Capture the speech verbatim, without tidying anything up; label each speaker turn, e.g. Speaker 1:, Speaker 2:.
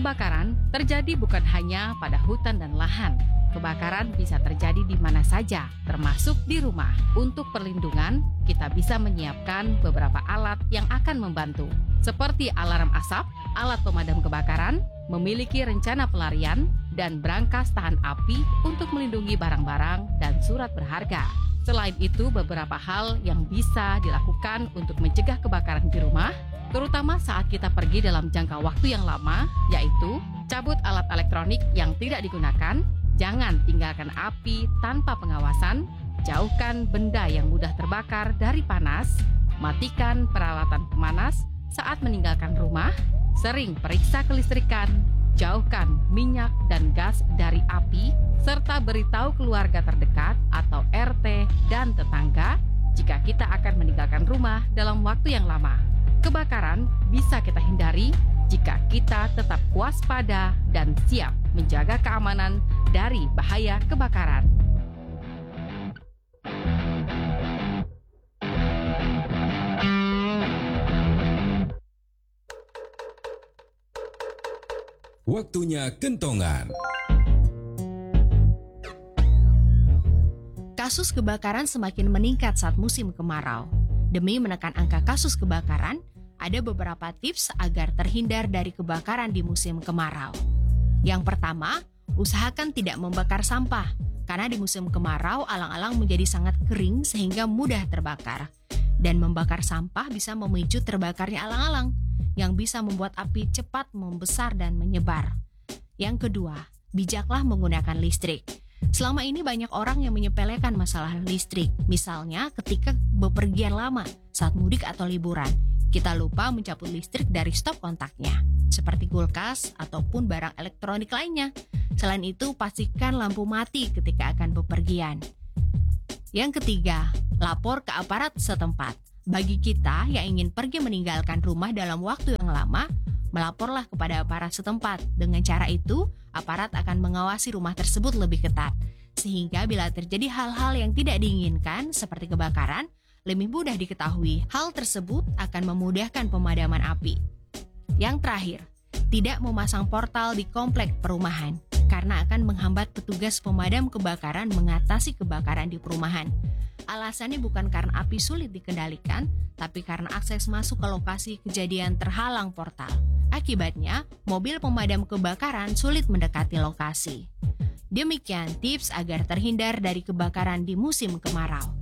Speaker 1: Kebakaran terjadi bukan hanya pada hutan dan lahan. Kebakaran bisa terjadi di mana saja, termasuk di rumah. Untuk perlindungan, kita bisa menyiapkan beberapa alat yang akan membantu, seperti alarm asap, alat pemadam kebakaran, memiliki rencana pelarian, dan brankas tahan api untuk melindungi barang-barang dan surat berharga. Selain itu, beberapa hal yang bisa dilakukan untuk mencegah kebakaran di rumah, terutama saat kita pergi dalam jangka waktu yang lama, yaitu cabut alat elektronik yang tidak digunakan, jangan tinggalkan api tanpa pengawasan, jauhkan benda yang mudah terbakar dari panas, matikan peralatan pemanas saat meninggalkan rumah, sering periksa kelistrikan, jauhkan minyak dan gas dari api, serta beritahu keluarga terdekat atau R T dan tetangga jika kita akan meninggalkan rumah dalam waktu yang lama. Kebakaran bisa kita hindari jika kita tetap waspada dan siap menjaga keamanan dari bahaya kebakaran.
Speaker 2: Waktunya kentongan.
Speaker 3: Kasus kebakaran semakin meningkat saat musim kemarau. Demi menekan angka kasus kebakaran, ada beberapa tips agar terhindar dari kebakaran di musim kemarau. Yang pertama, usahakan tidak membakar sampah, karena di musim kemarau alang-alang menjadi sangat kering sehingga mudah terbakar. Dan membakar sampah bisa memicu terbakarnya alang-alang, yang bisa membuat api cepat membesar dan menyebar. Yang kedua, bijaklah menggunakan listrik. Selama ini banyak orang yang menyepelekan masalah listrik, misalnya ketika bepergian lama, saat mudik atau liburan. Kita lupa mencabut listrik dari stop kontaknya, seperti kulkas ataupun barang elektronik lainnya. Selain itu, pastikan lampu mati ketika akan bepergian. Yang ketiga, lapor ke aparat setempat. Bagi kita yang ingin pergi meninggalkan rumah dalam waktu yang lama, melaporlah kepada aparat setempat. Dengan cara itu, aparat akan mengawasi rumah tersebut lebih ketat, sehingga bila terjadi hal-hal yang tidak diinginkan seperti kebakaran, lebih mudah diketahui. Hal tersebut akan memudahkan pemadaman api. Yang terakhir, tidak memasang portal di komplek perumahan, karena akan menghambat petugas pemadam kebakaran mengatasi kebakaran di perumahan. Alasannya bukan karena api sulit dikendalikan, tapi karena akses masuk ke lokasi kejadian terhalang portal. Akibatnya, mobil pemadam kebakaran sulit mendekati lokasi. Demikian tips agar terhindar dari kebakaran di musim kemarau.